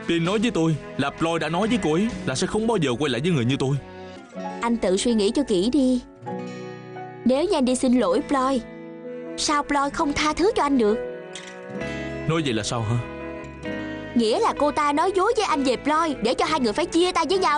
Tiên nói với tôi là Floyd đã nói với cô ấy là sẽ không bao giờ quay lại với người như tôi. Anh tự suy nghĩ cho kỹ đi. Nếu như anh đi xin lỗi Floyd, sao Floyd không tha thứ cho anh được? Nói vậy là sao hả? Nghĩa là cô ta nói dối với anh về Floyd để cho hai người phải chia tay với nhau